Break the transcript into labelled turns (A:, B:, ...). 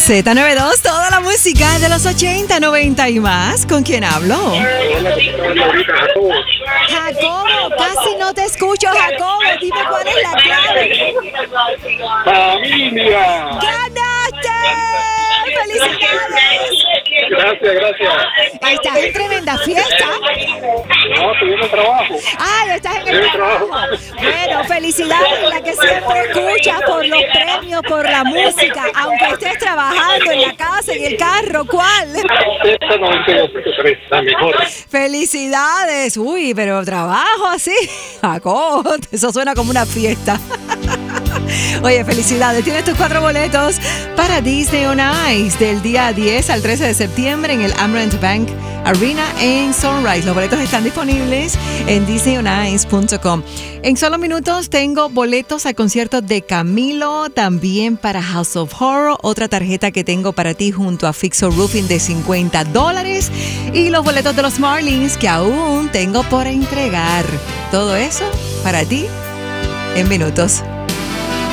A: Z92, toda la música de los 80, 90 y más. ¿Con quién hablo? Jacobo, casi no te escucho, Jacobo. Dime cuál es la clave.
B: ¡Familia!
A: ¡Ganaste! ¡Felicidades!
B: Gracias.
A: Estás en tremenda fiesta.
B: No, estoy en el trabajo.
A: ¡Ay, estás en el trabajo! Bueno, felicidades, la que siempre escuchas por los premios, por la música, aunque estés trabajando en la casa, en el carro, ¿cuál?
B: Esta 92.3, la mejor.
A: ¡Felicidades! Uy, pero trabajo así. Jacob, eso suena como una fiesta. Oye, felicidades. Tienes tus 4 boletos para Disney on Ice del día 10 al 13 de septiembre en el Amerant Bank Arena en Sunrise. Los boletos están disponibles en disneyonice.com. En solo minutos tengo boletos al concierto de Camilo, también para House of Horror, otra tarjeta que tengo para ti junto a Fixo Roofing de $50 y los boletos de los Marlins que aún tengo por entregar. Todo eso para ti en minutos.